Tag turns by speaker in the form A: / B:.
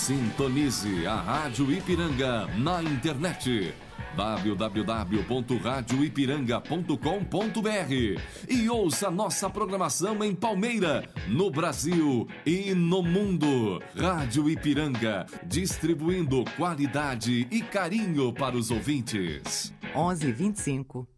A: Sintonize a Rádio Ipiranga na internet www.radioipiranga.com.br e ouça nossa programação em Palmeira, no Brasil e no mundo. Rádio Ipiranga, distribuindo qualidade e carinho para os ouvintes.
B: 11:25.